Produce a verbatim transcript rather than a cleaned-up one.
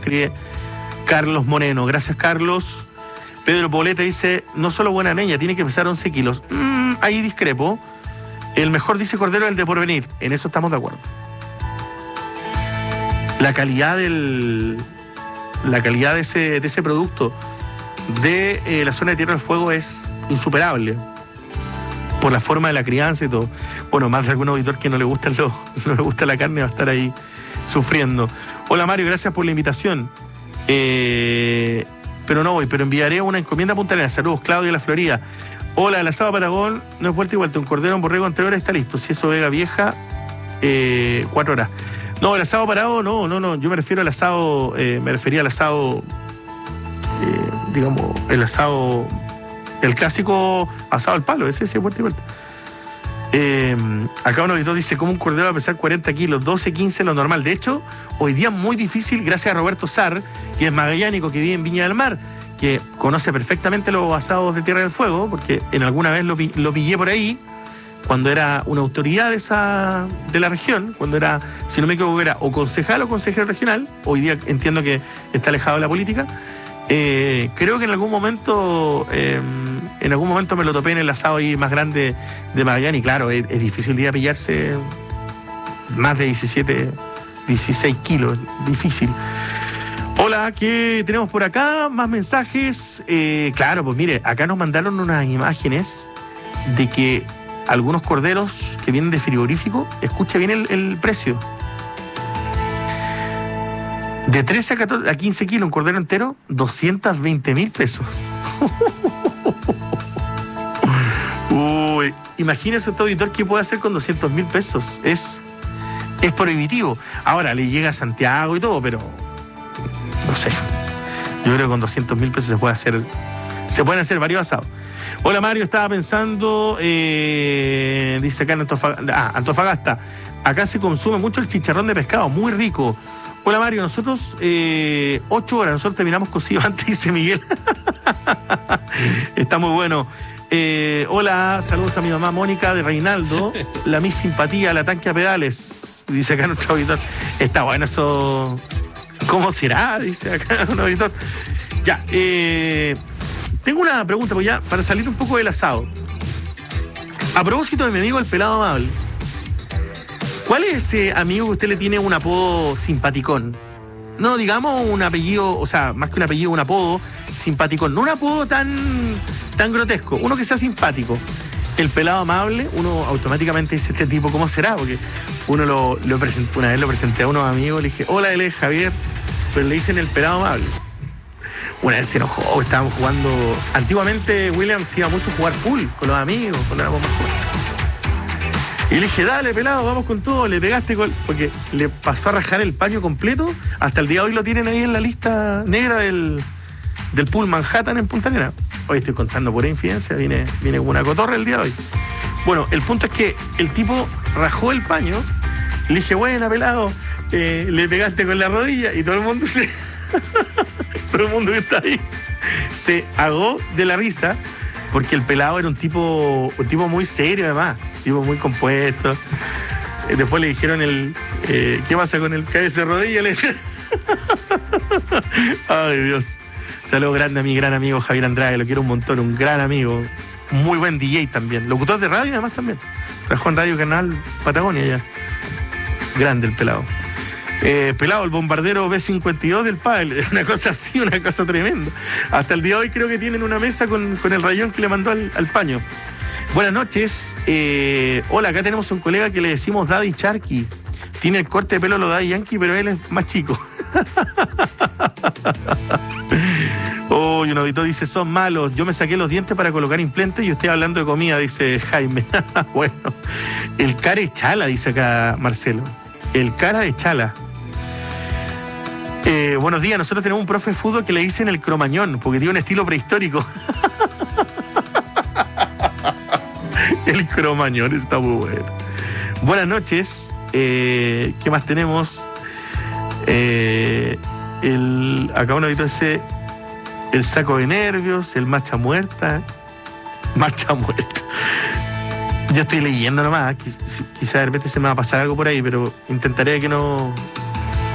escribe Carlos Moreno. Gracias, Carlos. Pedro Poblete dice, no solo buena leña, tiene que pesar once kilos. Mm, ahí discrepo. El mejor, dice Cordero, es el de Porvenir. En eso estamos de acuerdo. La calidad del... La calidad de ese, de ese producto de eh, la zona de Tierra del Fuego es insuperable. Por la forma de la crianza y todo. Bueno, más de algún auditor que no le gusta, lo, no le gusta la carne va a estar ahí sufriendo. Hola, Mario, gracias por la invitación. Eh, pero no voy, pero enviaré una encomienda a Punta Arenas. Saludos, Claudio de la Florida. Hola, el asado Patagón no es vuelta y vuelta. Un cordero, un borrego en tres horas está listo. Si eso Vega Vieja, eh, cuatro horas. No, el asado parado, no, no, no. Yo me refiero al asado, eh, me refería al asado, eh, digamos, el asado, el clásico asado al palo, ese sí es vuelta y vuelta. Eh, acá un auditor dice, ¿cómo un cordero va a pesar cuarenta kilos? doce, quince lo normal. De hecho, hoy día muy difícil, gracias a Roberto Sar, que es magallánico, que vive en Viña del Mar, que conoce perfectamente los asados de Tierra del Fuego, porque en alguna vez lo, lo pillé por ahí, cuando era una autoridad de, esa, de la región, cuando era, si no me equivoco, era o concejal o consejero regional, hoy día entiendo que está alejado de la política. Eh, creo que en algún momento eh, en algún momento me lo topé en el asado ahí más grande de Magallanes y claro, es, es difícil de pillarse más de diecisiete, dieciséis kilos, difícil. Hola, ¿qué tenemos por acá? Más mensajes. Eh, claro, pues mire, acá nos mandaron unas imágenes de que algunos corderos que vienen de frigorífico, escucha bien el, el precio. De trece a, catorce, a quince kilos, un cordero entero, doscientos veinte mil pesos. Uy, imagínese este auditor qué puede hacer con doscientos mil pesos. Es, es prohibitivo. Ahora le llega a Santiago y todo, pero no sé. Yo creo que con doscientos mil pesos se puede hacer, se pueden hacer varios asados. Hola, Mario, estaba pensando, eh, dice acá en Antofagasta, ah, Antofagasta, acá se consume mucho el chicharrón de pescado, muy rico. Hola, Mario, nosotros, eh, ocho horas, nosotros terminamos cocido antes, dice Miguel. Está muy bueno. Eh, hola, saludos a mi mamá Mónica de Reinaldo, la mi simpatía, la tanque a pedales, dice acá nuestro auditor. Está bueno eso, ¿cómo será? Dice acá un auditor. Ya, eh... tengo una pregunta, pues ya, para salir un poco del asado. A propósito de mi amigo el pelado amable, ¿cuál es ese amigo que usted le tiene un apodo simpaticón? No, digamos un apellido, o sea, más que un apellido, un apodo simpaticón. No un apodo tan, tan grotesco, uno que sea simpático. El pelado amable, uno automáticamente dice, este tipo, ¿cómo será? Porque uno lo, lo presentó, una vez lo presenté a unos amigos, le dije, hola, él es Javier, pero le dicen el pelado amable. Una vez se enojó, estábamos jugando. Antiguamente Williams iba mucho a jugar pool con los amigos, cuando éramos más jóvenes. Y le dije, dale, pelado, vamos con todo. Le pegaste con... Porque le pasó a rajar el paño completo. Hasta el día de hoy lo tienen ahí en la lista negra del, del pool Manhattan en Punta Arenas. Hoy estoy contando pura infidencia, viene, viene como una cotorra el día de hoy. Bueno, el punto es que el tipo rajó el paño. Le dije, buena, pelado, eh, le pegaste con la rodilla. Y todo el mundo se... todo el mundo que está ahí se ahogó de la risa porque el pelado era un tipo un tipo muy serio, además, un tipo muy compuesto. Después le dijeron el eh, ¿qué pasa con el cabeza de rodilla? Le decían. Ay, Dios. Saludos grande a mi gran amigo Javier Andrade, lo quiero un montón, un gran amigo, muy buen D J también, locutor de radio además también, trabajó en Radio Canal Patagonia ya. Grande el pelado. Eh, pelado, el bombardero B cincuenta y dos del pádel, una cosa así, una cosa tremenda. Hasta el día de hoy creo que tienen una mesa con, con el rayón que le mandó al, al paño. Buenas noches. Eh, hola, acá tenemos un colega que le decimos Daddy Charky. Tiene el corte de pelo lo Daddy Yankee, pero él es más chico. Oh, y un auditor dice, son malos. Yo me saqué los dientes para colocar implantes y usted hablando de comida, dice Jaime. Bueno, el cara de chala, dice acá Marcelo. El cara de chala. Eh, buenos días, nosotros tenemos un profe de fútbol que le dicen el cromañón, porque tiene un estilo prehistórico. El cromañón está muy bueno. Buenas noches. Eh, ¿Qué más tenemos? Eh, el, acá un auditor dice el saco de nervios, el macha muerta. Macha muerta. Yo estoy leyendo nomás, quizás de repente se me va a pasar algo por ahí, pero intentaré que no,